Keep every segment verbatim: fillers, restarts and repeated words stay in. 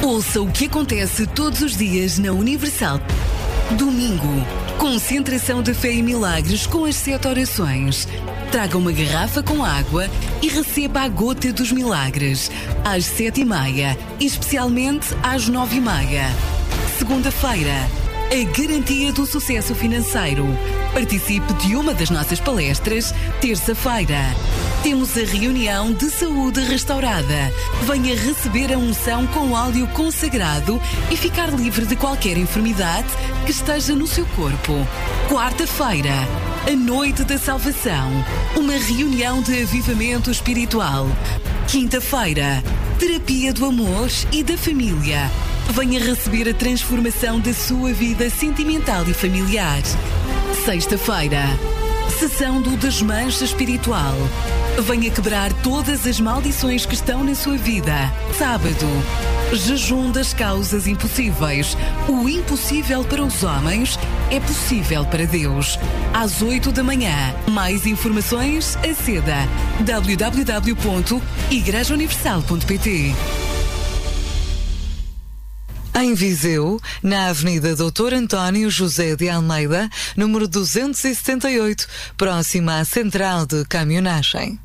Ouça o que acontece todos os dias na Universal. Domingo, concentração de fé e milagres com as sete orações. Traga uma garrafa com água e receba a gota dos milagres, às sete e meia, e especialmente às nove e meia. Segunda-feira, a garantia do sucesso financeiro. Participe de uma das nossas palestras. Terça-feira, temos a reunião de saúde restaurada. Venha receber a unção com óleo consagrado e ficar livre de qualquer enfermidade que esteja no seu corpo. Quarta-feira, a noite da salvação. Uma reunião de avivamento espiritual. Quinta-feira, terapia do amor e da família. Venha receber a transformação da sua vida sentimental e familiar. Sexta-feira, sessão do desmanche espiritual. Venha quebrar todas as maldições que estão na sua vida. Sábado, jejum das causas impossíveis. O impossível para os homens é possível para Deus. Às oito da manhã. Mais informações, aceda w w w ponto igreja universal ponto p t. Em Viseu, na Avenida doutor António José de Almeida, número duzentos e setenta e oito, próxima à Central de Caminhonagem.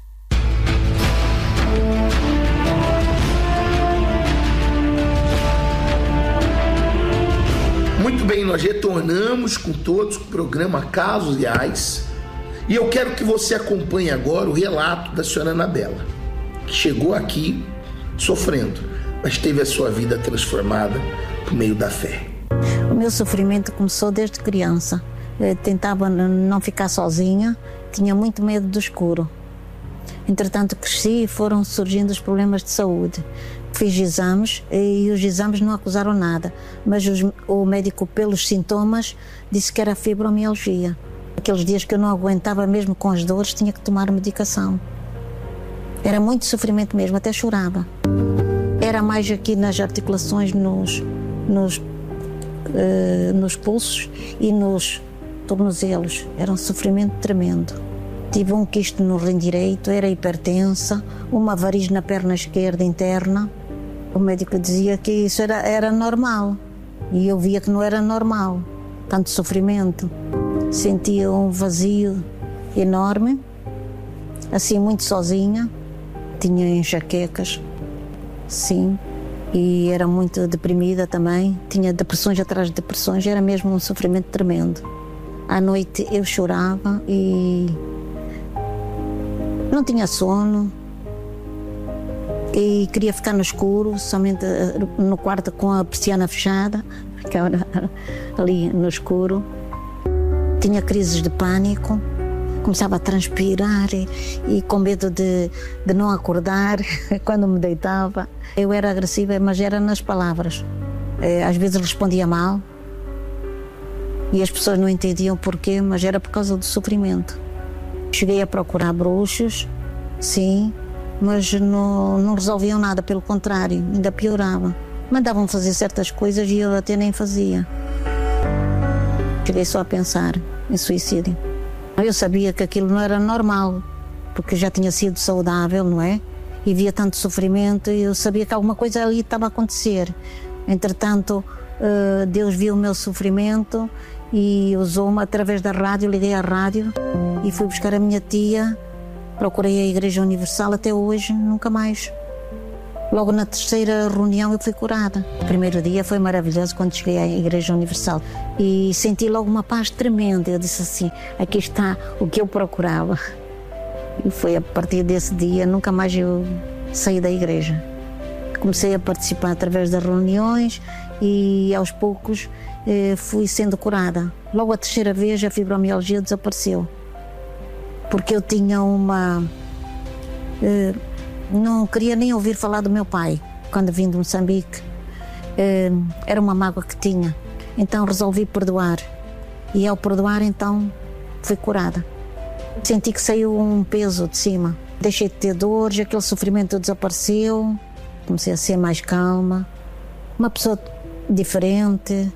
Muito bem, nós retornamos com todos o programa Casos Reais e eu quero que você acompanhe agora o relato da senhora Anabela, que chegou aqui sofrendo, mas teve a sua vida transformada por meio da fé. O meu sofrimento começou desde criança. Eu tentava não ficar sozinha, tinha muito medo do escuro. Entretanto, cresci e foram surgindo os problemas de saúde. Fiz exames e os exames não acusaram nada, mas os, o médico, pelos sintomas, disse que era fibromialgia. Aqueles dias que eu não aguentava mesmo com as dores, tinha que tomar medicação. Era muito sofrimento mesmo, até chorava. Era mais aqui nas articulações, nos, nos, uh, nos pulsos e nos tornozelos. Era um sofrimento tremendo. Tive um quisto no rim direito, era hipertensa, uma variz na perna esquerda interna. O médico dizia que isso era, era normal e eu via que não era normal. Tanto sofrimento. Sentia um vazio enorme, assim muito sozinha. Tinha enxaquecas. Sim, e era muito deprimida também, tinha depressões atrás de depressões, era mesmo um sofrimento tremendo. À noite eu chorava e não tinha sono e queria ficar no escuro, somente no quarto com a persiana fechada, ficava ali no escuro. Tinha crises de pânico. Começava a transpirar e, e com medo de, de não acordar quando me deitava. Eu era agressiva, mas era nas palavras. Às vezes respondia mal e as pessoas não entendiam porquê, mas era por causa do sofrimento. Cheguei a procurar bruxos, sim, mas não, não resolviam nada, pelo contrário, ainda piorava. Mandavam fazer certas coisas e eu até nem fazia. Cheguei só a pensar em suicídio. Eu sabia que aquilo não era normal, porque já tinha sido saudável, não é? E via tanto sofrimento e eu sabia que alguma coisa ali estava a acontecer. Entretanto, Deus viu o meu sofrimento e usou-me através da rádio, liguei à rádio e fui buscar a minha tia, procurei a Igreja Universal, até hoje nunca mais. Logo na terceira reunião eu fui curada. O primeiro dia foi maravilhoso quando cheguei à Igreja Universal e senti logo uma paz tremenda. Eu disse assim, aqui está o que eu procurava. E foi a partir desse dia, nunca mais eu saí da igreja. Comecei a participar através das reuniões e aos poucos eh, fui sendo curada. Logo a terceira vez a fibromialgia desapareceu. Porque eu tinha uma... Eh, não queria nem ouvir falar do meu pai, quando vim de Moçambique. Era uma mágoa que tinha. Então resolvi perdoar. E ao perdoar, então, fui curada. Senti que saiu um peso de cima. Deixei de ter dores, aquele sofrimento desapareceu. Comecei a ser mais calma. Uma pessoa diferente.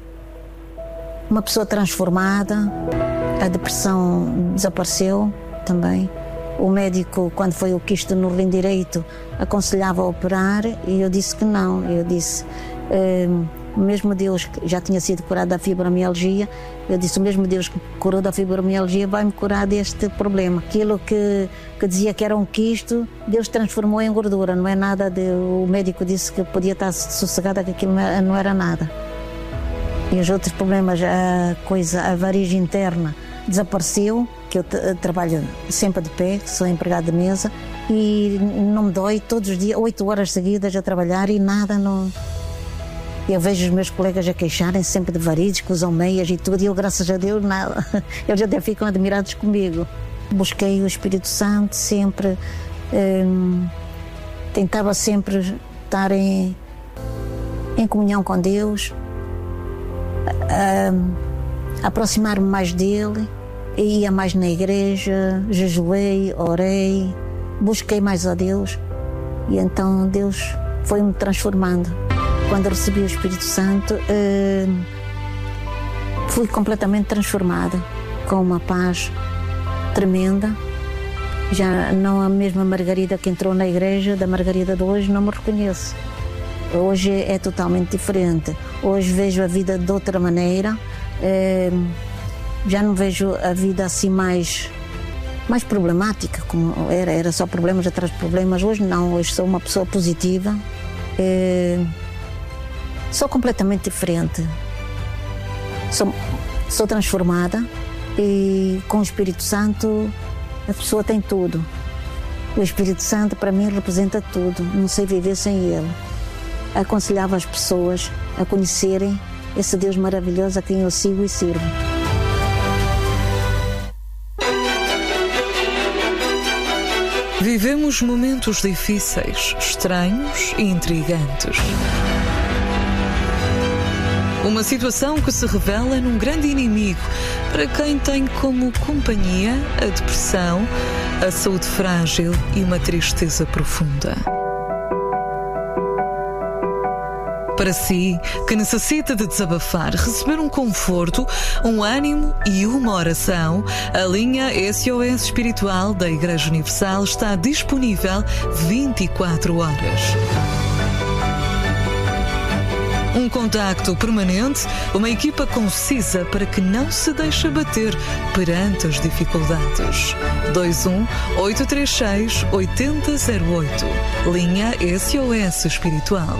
Uma pessoa transformada. A depressão desapareceu também. O médico, quando foi o quisto no rim direito, aconselhava a operar e eu disse que não. Eu disse, uh, mesmo Deus que já tinha sido curado da fibromialgia, eu disse, o mesmo Deus que curou da fibromialgia vai me curar deste problema. Aquilo que, que dizia que era um quisto, Deus transformou em gordura, não é nada de... O médico disse que podia estar sossegada, que aquilo não era nada. E os outros problemas, a coisa, a variz interna desapareceu, que eu trabalho sempre de pé, sou empregado de mesa, e não me dói todos os dias, oito horas seguidas a trabalhar e nada não... Eu vejo os meus colegas a queixarem sempre de varizes, que usam meias e tudo, e eu, graças a Deus, nada. Eles até ficam admirados comigo. Busquei o Espírito Santo sempre, hum, tentava sempre estar em, em comunhão com Deus, hum, aproximar-me mais dele, ia mais na igreja, jejuei, orei, busquei mais a Deus, e então Deus foi-me transformando. Quando recebi o Espírito Santo, eh, fui completamente transformada, com uma paz tremenda. Já não a mesma Margarida que entrou na igreja, da Margarida de hoje, não me reconheço. Hoje é totalmente diferente. Hoje vejo a vida de outra maneira. Eh, já não vejo a vida assim mais, mais problemática, como era, era só problemas atrás de problemas. Hoje não, hoje sou uma pessoa positiva. Eh, Sou completamente diferente. Sou, sou transformada e com o Espírito Santo a pessoa tem tudo. O Espírito Santo para mim representa tudo. Não sei viver sem ele. Aconselhava as pessoas a conhecerem esse Deus maravilhoso a quem eu sigo e sirvo. Vivemos momentos difíceis, estranhos e intrigantes. Uma situação que se revela num grande inimigo para quem tem como companhia a depressão, a saúde frágil e uma tristeza profunda. Para si, que necessita de desabafar, receber um conforto, um ânimo e uma oração, a linha S O S Espiritual da Igreja Universal está disponível vinte e quatro horas. Um contacto permanente, uma equipa concisa para que não se deixe abater perante as dificuldades. dois um oito três seis oito zero zero oito. Linha S O S Espiritual.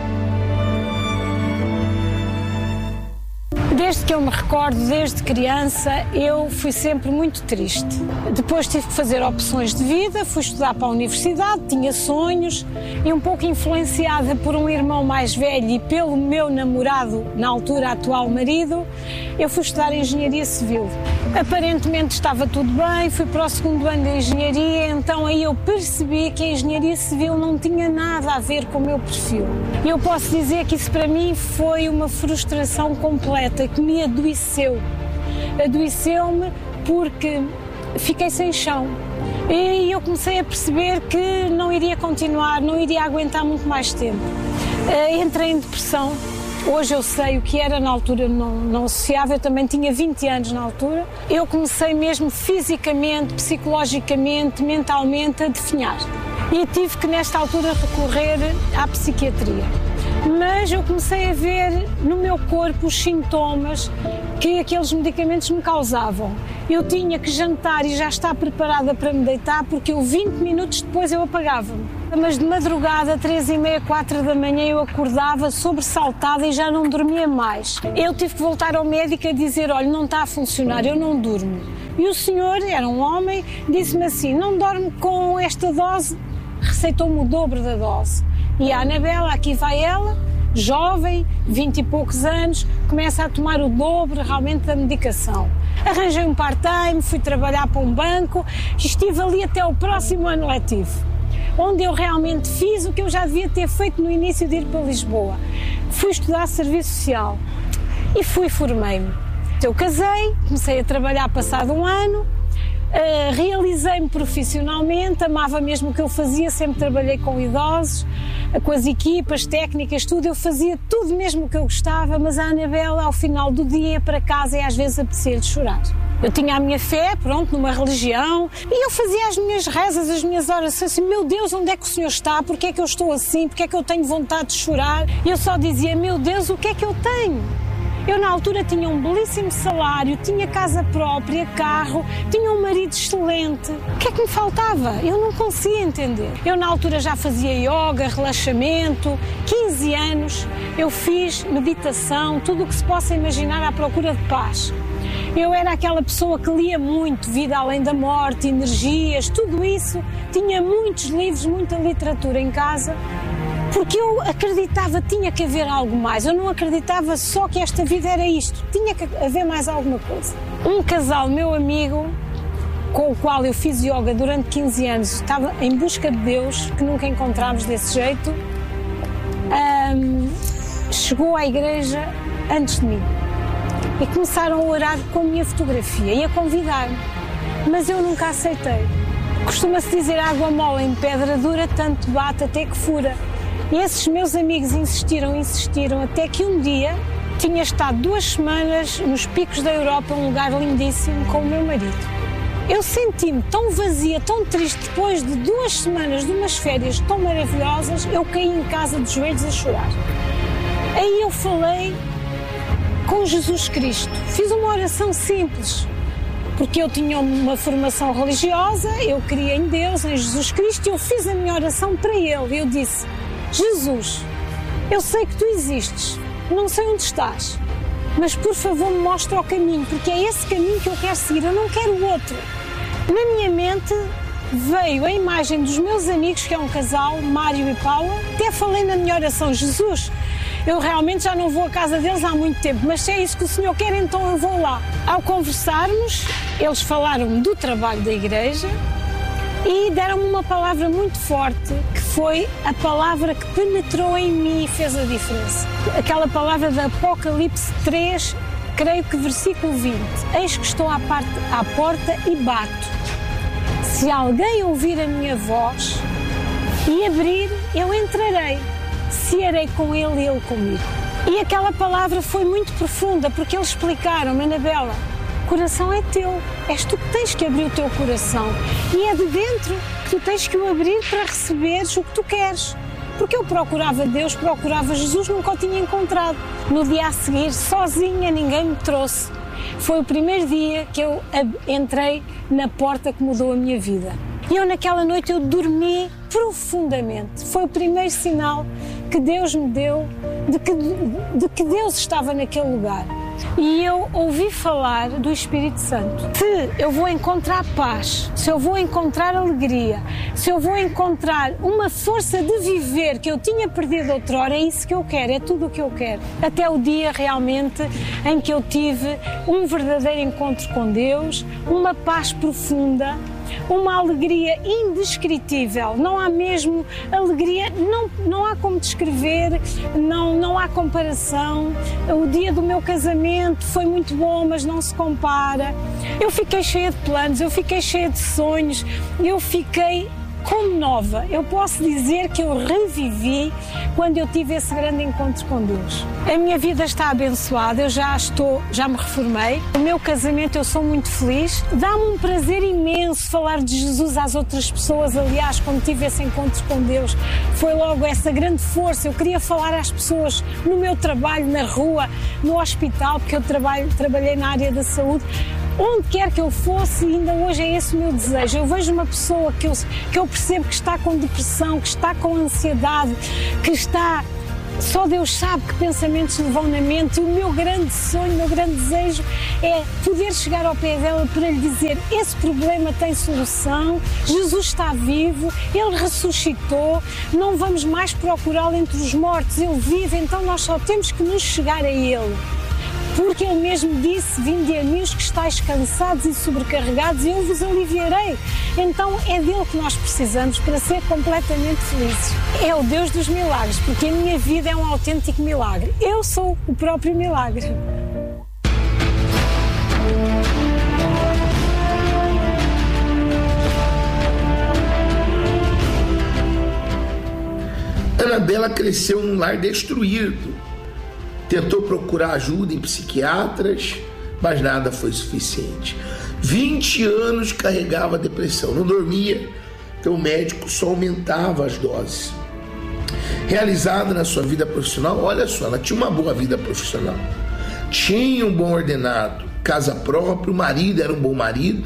Desde que eu me recordo, desde criança, eu fui sempre muito triste. Depois tive que fazer opções de vida, fui estudar para a universidade, tinha sonhos e um pouco influenciada por um irmão mais velho e pelo meu namorado, na altura atual marido, eu fui estudar Engenharia Civil. Aparentemente estava tudo bem, fui para o segundo ano de Engenharia, então aí eu percebi que a Engenharia Civil não tinha nada a ver com o meu perfil. E eu posso dizer que isso para mim foi uma frustração completa, que me adoeceu. Adoeceu-me porque fiquei sem chão. E eu comecei a perceber que não iria continuar, não iria aguentar muito mais tempo. Entrei em depressão. Hoje eu sei o que era, na altura não, não associava, eu também tinha vinte anos na altura. Eu comecei mesmo fisicamente, psicologicamente, mentalmente a definhar. E tive que nesta altura recorrer à psiquiatria. Mas eu comecei a ver no meu corpo os sintomas que aqueles medicamentos me causavam. Eu tinha que jantar e já estar preparada para me deitar, porque eu vinte minutos depois eu apagava-me. Mas de madrugada, três e meia, quatro da manhã, eu acordava sobressaltada e já não dormia mais. Eu tive que voltar ao médico a dizer, olha, não está a funcionar, eu não durmo. E o senhor, era um homem, disse-me assim, não dorme com esta dose, receitou-me o dobro da dose. E a Anabela, aqui vai ela, jovem, vinte e poucos anos, começa a tomar o dobro realmente da medicação. Arranjei um part-time, fui trabalhar para um banco e estive ali até o próximo ano letivo, onde eu realmente fiz o que eu já devia ter feito no início de ir para Lisboa. Fui estudar Serviço Social e fui formei-me. Eu casei, comecei a trabalhar passado um ano, Uh, realizei-me profissionalmente, amava mesmo o que eu fazia, sempre trabalhei com idosos, uh, com as equipas, técnicas, tudo, eu fazia tudo mesmo o que eu gostava, mas a Anabela, ao final do dia, ia para casa e às vezes apetecia-lhe chorar. Eu tinha a minha fé, pronto, numa religião, e eu fazia as minhas rezas, as minhas orações, assim, meu Deus, onde é que o Senhor está? Porquê é que eu estou assim? Porquê é que eu tenho vontade de chorar? E eu só dizia, meu Deus, o que é que eu tenho? Eu, na altura, tinha um belíssimo salário, tinha casa própria, carro, tinha um marido excelente. O que é que me faltava? Eu não conseguia entender. Eu, na altura, já fazia yoga, relaxamento, quinze anos, eu fiz meditação, tudo o que se possa imaginar à procura de paz. Eu era aquela pessoa que lia muito, Vida Além da Morte, Energias, tudo isso. Tinha muitos livros, muita literatura em casa. Porque eu acreditava, tinha que haver algo mais. Eu não acreditava só que esta vida era isto. Tinha que haver mais alguma coisa. Um casal, meu amigo, com o qual eu fiz yoga durante quinze anos, estava em busca de Deus, que nunca encontramos desse jeito, um, chegou à igreja antes de mim. E começaram a orar com a minha fotografia e a convidar-me. Mas eu nunca aceitei. Costuma-se dizer água mole em pedra dura, tanto bate até que fura. E esses meus amigos insistiram, insistiram, até que um dia tinha estado duas semanas nos picos da Europa, um lugar lindíssimo, com o meu marido. Eu senti-me tão vazia, tão triste, depois de duas semanas de umas férias tão maravilhosas, eu caí em casa de joelhos a chorar. Aí eu falei com Jesus Cristo. Fiz uma oração simples, porque eu tinha uma formação religiosa, eu cria em Deus, em Jesus Cristo, e eu fiz a minha oração para Ele. Eu disse, Jesus, eu sei que Tu existes, não sei onde estás, mas por favor me mostra o caminho, porque é esse caminho que eu quero seguir, eu não quero o outro. Na minha mente veio a imagem dos meus amigos, que é um casal, Mário e Paula. Até falei na minha oração, Jesus, eu realmente já não vou à casa deles há muito tempo, mas se é isso que o Senhor quer, então eu vou lá. Ao conversarmos, eles falaram do trabalho da igreja e deram-me uma palavra muito forte, que foi a palavra que penetrou em mim e fez a diferença. Aquela palavra de Apocalipse três, creio que versículo vinte. Eis que estou à, parte, à porta e bato. Se alguém ouvir a minha voz e abrir, eu entrarei. Cearei com ele e ele comigo. E aquela palavra foi muito profunda, porque eles explicaram, Anabela, o coração é teu, és tu que tens que abrir o teu coração. E é de dentro que tu tens que o abrir para receberes o que tu queres. Porque eu procurava Deus, procurava Jesus, nunca o tinha encontrado. No dia a seguir, sozinha, ninguém me trouxe. Foi o primeiro dia que eu entrei na porta que mudou a minha vida. E eu naquela noite eu dormi profundamente. Foi o primeiro sinal que Deus me deu de que, de que Deus estava naquele lugar. E eu ouvi falar do Espírito Santo. Se eu vou encontrar paz, se eu vou encontrar alegria, se eu vou encontrar uma força de viver que eu tinha perdido outrora, é isso que eu quero, é tudo o que eu quero. Até o dia realmente em que eu tive um verdadeiro encontro com Deus, uma paz profunda, uma alegria indescritível. Não há mesmo alegria, não, não há como descrever, não, não há comparação. O dia do meu casamento foi muito bom, mas não se compara. Eu fiquei cheia de planos, eu fiquei cheia de sonhos, eu fiquei como nova. Eu posso dizer que eu revivi quando eu tive esse grande encontro com Deus. A minha vida está abençoada, eu já estou, já me reformei. O meu casamento, eu sou muito feliz. Dá-me um prazer imenso falar de Jesus às outras pessoas. Aliás, quando tive esse encontro com Deus, foi logo essa grande força. Eu queria falar às pessoas no meu trabalho, na rua, no hospital, porque eu trabalho, trabalhei na área da saúde. Onde quer que eu fosse, ainda hoje é esse o meu desejo. Eu vejo uma pessoa que eu, que eu percebo que está com depressão, que está com ansiedade, que está... Só Deus sabe que pensamentos lhe vão na mente. E o meu grande sonho, o meu grande desejo é poder chegar ao pé dela para lhe dizer: esse problema tem solução, Jesus está vivo, Ele ressuscitou, não vamos mais procurá-lo entre os mortos, Ele vive, então nós só temos que nos chegar a Ele. Porque Ele mesmo disse: vinde a mim os que estáis cansados e sobrecarregados e eu vos aliviarei. Então é dele que nós precisamos para ser completamente felizes. É o Deus dos milagres, porque a minha vida é um autêntico milagre. Eu sou o próprio milagre. Anabela cresceu num lar destruído. Tentou procurar ajuda em psiquiatras, mas nada foi suficiente. vinte anos carregava depressão, não dormia, então o médico só aumentava as doses. Realizada na sua vida profissional, olha só, ela tinha uma boa vida profissional, tinha um bom ordenado, casa própria, o marido era um bom marido,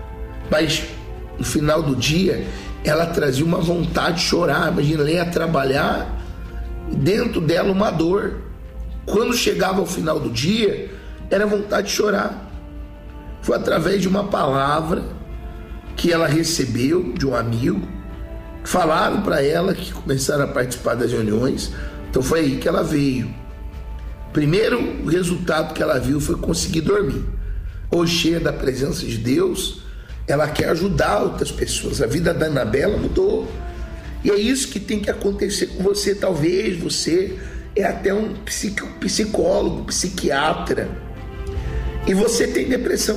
mas no final do dia ela trazia uma vontade de chorar. Imagina, ela ia trabalhar, dentro dela uma dor. Quando chegava ao final do dia, era vontade de chorar. Foi através de uma palavra que ela recebeu de um amigo, falaram para ela, que começaram a participar das reuniões. Então foi aí que ela veio. Primeiro, o resultado que ela viu foi conseguir dormir. Hoje, cheia da presença de Deus, ela quer ajudar outras pessoas. A vida da Anabela mudou. E é isso que tem que acontecer com você. Talvez você é até um psicólogo, psiquiatra, e você tem depressão.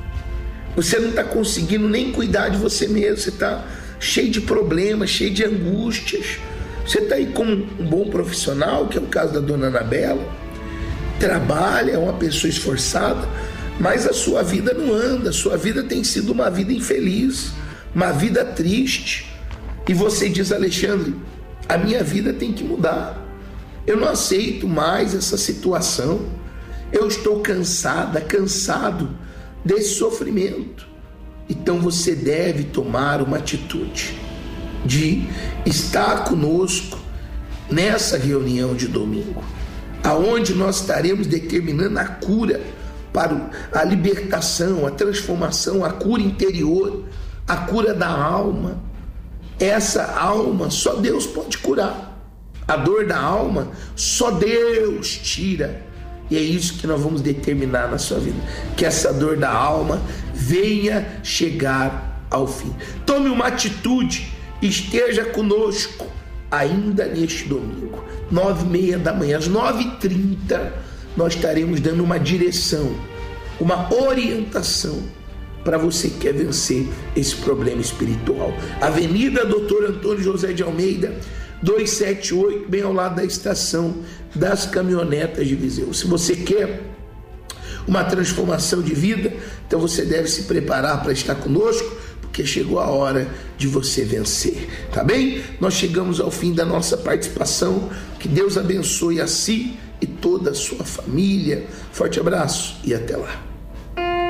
Você não está conseguindo nem cuidar de você mesmo. Você está cheio de problemas, cheio de angústias. Você está aí como um bom profissional, que é o caso da dona Anabela, trabalha, é uma pessoa esforçada, mas a sua vida não anda. A sua vida tem sido uma vida infeliz, uma vida triste. E você diz: Alexandre, a minha vida tem que mudar. Eu não aceito mais essa situação. Eu estou cansada, cansado desse sofrimento. Então você deve tomar uma atitude de estar conosco nessa reunião de domingo, aonde nós estaremos determinando a cura, para a libertação, a transformação, a cura interior, a cura da alma. Essa alma só Deus pode curar. A dor da alma só Deus tira. E é isso que nós vamos determinar na sua vida, que essa dor da alma venha chegar ao fim. Tome uma atitude, esteja conosco ainda neste domingo, nove e meia da manhã, às nove e trinta, nós estaremos dando uma direção, uma orientação para você que quer vencer esse problema espiritual. Avenida doutor Antônio José de Almeida, duzentos e setenta e oito, bem ao lado da estação das caminhonetas de Viseu. Se você quer uma transformação de vida, então você deve se preparar para estar conosco, porque chegou a hora de você vencer, tá bem? Nós chegamos ao fim da nossa participação. Que Deus abençoe a si e toda a sua família. Forte abraço e até lá.